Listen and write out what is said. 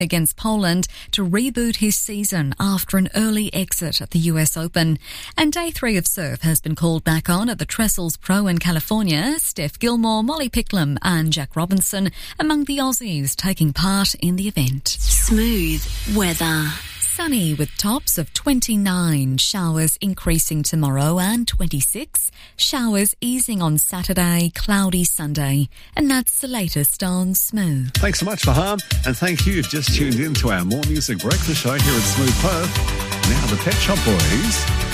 against Poland to reboot his season after an early exit at the US Open. And day 3 of surf has been called back on at the Trestles Pro in California. Steph Gilmore, Molly Picklum and Jack Robinson among the Aussies taking part in the event. Smooth weather. Sunny with tops of 29, showers increasing tomorrow and 26, showers easing on Saturday, cloudy Sunday. And that's the latest on Smooth. Thanks so much, Faham, and thank you. You've just tuned in to our More Music Breakfast show here at Smooth Perth. Now the Pet Shop Boys